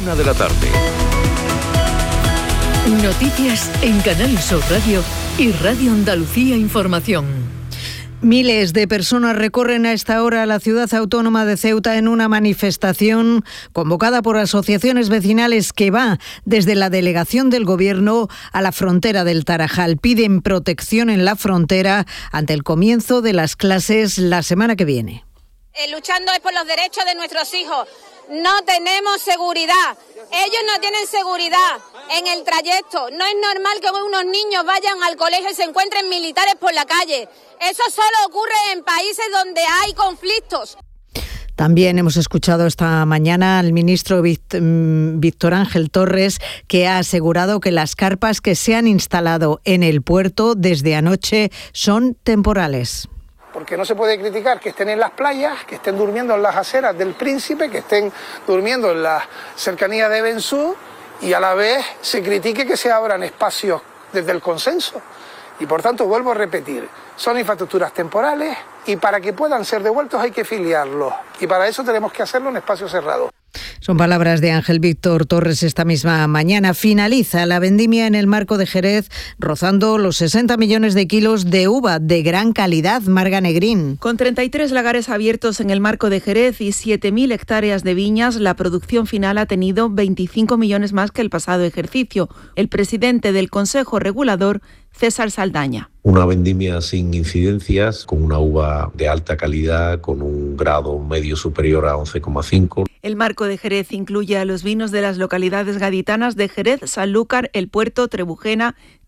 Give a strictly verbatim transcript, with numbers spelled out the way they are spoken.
una de la tarde. Noticias en Canal Sur Radio y Radio Andalucía Información. Miles de personas recorren a esta hora la ciudad autónoma de Ceuta en una manifestación convocada por asociaciones vecinales que va desde la delegación del Gobierno a la frontera del Tarajal. Piden protección en la frontera ante el comienzo de las clases la semana que viene. Eh, luchando es por los derechos de nuestros hijos. No tenemos seguridad. Ellos no tienen seguridad en el trayecto. No es normal que unos niños vayan al colegio y se encuentren militares por la calle. Eso solo ocurre en países donde hay conflictos. También hemos escuchado esta mañana al ministro Víctor Ángel Torres, que ha asegurado que las carpas que se han instalado en el puerto desde anoche son temporales. Porque no se puede criticar que estén en las playas, que estén durmiendo en las aceras del Príncipe, que estén durmiendo en la cercanía de Bensú, y a la vez se critique que se abran espacios desde el consenso. Y por tanto, vuelvo a repetir, son infraestructuras temporales y para que puedan ser devueltos hay que filiarlos. Y para eso tenemos que hacerlo en espacio cerrado. Son palabras de Ángel Víctor Torres esta misma mañana. Finaliza la vendimia en el Marco de Jerez, rozando los sesenta millones de kilos de uva de gran calidad. Marga Negrín. Con treinta y tres lagares abiertos en el Marco de Jerez y siete mil hectáreas de viñas, la producción final ha tenido veinticinco millones más que el pasado ejercicio. El presidente del Consejo Regulador, César Saldaña. Una vendimia sin incidencias, con una uva de alta calidad, con un grado medio superior a once coma cinco. El Marco de Jerez incluye a los vinos de las localidades gaditanas de Jerez, Sanlúcar, El Puerto, Trebujena,